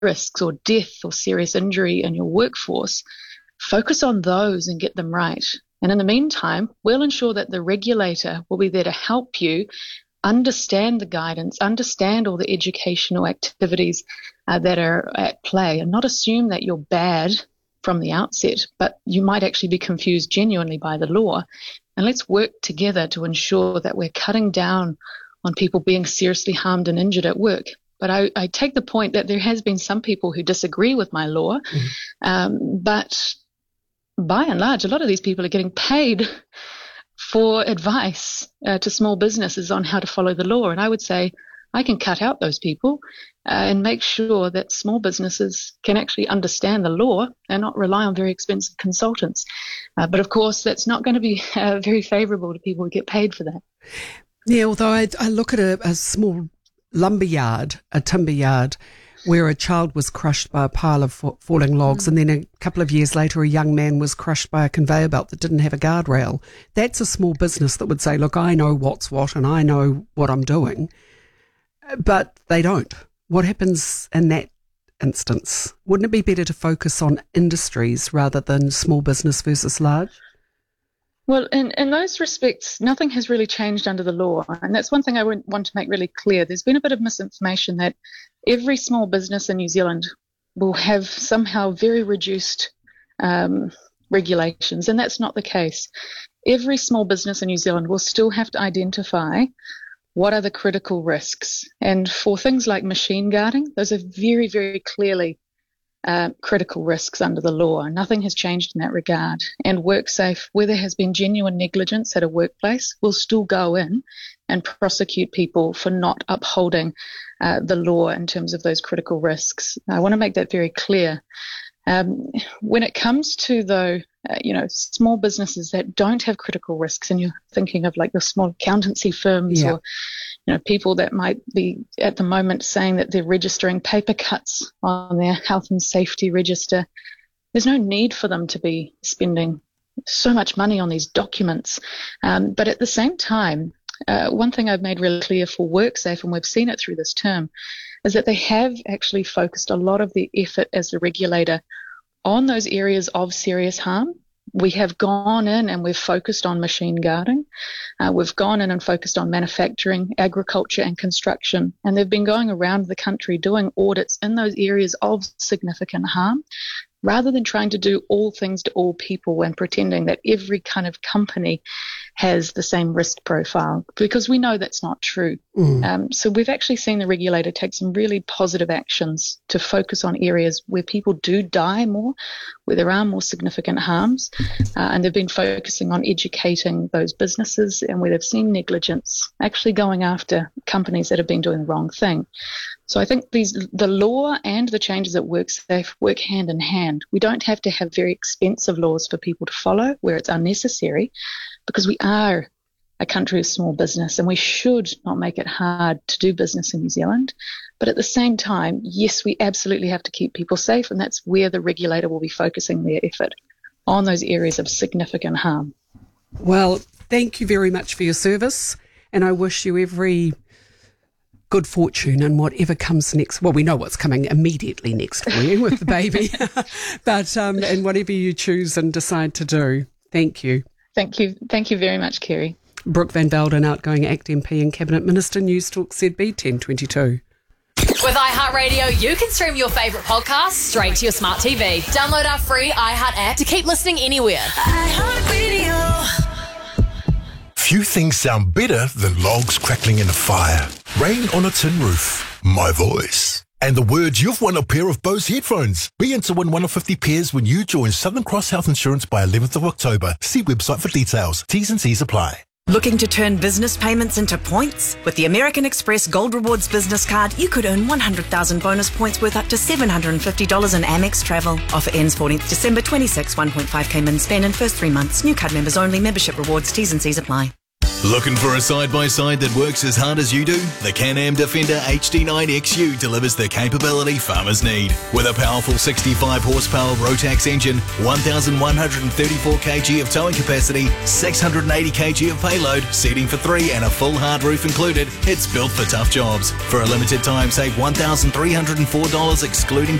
risks or death or serious injury in your workforce, focus on those and get them right. And in the meantime, we'll ensure that the regulator will be there to help you understand the guidance, understand all the educational activities that are at play, and not assume that you're bad from the outset, but you might actually be confused genuinely by the law. And let's work together to ensure that we're cutting down on people being seriously harmed and injured at work. But I take the point that there has been some people who disagree with my law, but by and large, a lot of these people are getting paid for advice to small businesses on how to follow the law. And I would say I can cut out those people and make sure that small businesses can actually understand the law and not rely on very expensive consultants. But of course, that's not going to be very favourable to people who get paid for that. Yeah, although I look at a small lumber yard, a timber yard, where a child was crushed by a pile of falling logs, and then a couple of years later a young man was crushed by a conveyor belt that didn't have a guardrail. That's a small business that would say, look, I know what's what and I know what I'm doing. But they don't. What happens in that instance? Wouldn't it be better to focus on industries rather than small business versus large? Well, in those respects, nothing has really changed under the law. And that's one thing I want to make really clear. There's been a bit of misinformation that every small business in New Zealand will have somehow very reduced regulations, and that's not the case. Every small business in New Zealand will still have to identify what are the critical risks. And for things like machine guarding, those are very, very clearly critical risks under the law. Nothing has changed in that regard. And WorkSafe, where there has been genuine negligence at a workplace, will still go in and prosecute people for not upholding the law in terms of those critical risks. I want to make that very clear. When it comes to, though, small businesses that don't have critical risks, and you're thinking of like the small accountancy firms or people that might be at the moment saying that they're registering paper cuts on their health and safety register. There's no need for them to be spending so much money on these documents. But at the same time, one thing I've made really clear for WorkSafe, and we've seen it through this term, is that they have actually focused a lot of the effort as the regulator on those areas of serious harm. We have gone in and we've focused on machine guarding. We've gone in and focused on manufacturing, agriculture and construction. And they've been going around the country doing audits in those areas of significant harm, rather than trying to do all things to all people and pretending that every kind of company has the same risk profile, because we know that's not true. So we've actually seen the regulator take some really positive actions to focus on areas where people do die more, where there are more significant harms, and they've been focusing on educating those businesses, and where they've seen negligence, actually going after companies that have been doing the wrong thing. So I think the law and the changes at WorkSafe work hand in hand. We don't have to have very expensive laws for people to follow where it's unnecessary, because we are a country of small business and we should not make it hard to do business in New Zealand. But at the same time, yes, we absolutely have to keep people safe, and that's where the regulator will be focusing their effort, on those areas of significant harm. Well, thank you very much for your service, and I wish you every good fortune and whatever comes next. Well, we know what's coming immediately next for you with the baby, but and whatever you choose and decide to do. Thank you. Thank you. Thank you very much, Kerry. Brooke Van Velden, outgoing ACT MP and Cabinet Minister, Newstalk ZB 1022. With iHeartRadio, you can stream your favourite podcasts straight to your smart TV. Download our free iHeart app to keep listening anywhere. iHeartRadio. Few things sound better than logs crackling in a fire, rain on a tin roof, my voice, and the words you've won a pair of Bose headphones. Be in to win one of 50 pairs when you join Southern Cross Health Insurance by 11th of October. See website for details. T's and C's apply. Looking to turn business payments into points? With the American Express Gold Rewards business card, you could earn 100,000 bonus points worth up to $750 in Amex travel. Offer ends 14th December 26, 1.5k min spend in first 3 months. New card members only. Membership rewards, T's and C's apply. Looking for a side-by-side that works as hard as you do? The Can-Am Defender HD9 XU delivers the capability farmers need. With a powerful 65 horsepower Rotax engine, 1,134 kg of towing capacity, 680 kg of payload, seating for 3 and a full hard roof included, it's built for tough jobs. For a limited time, save $1,304 excluding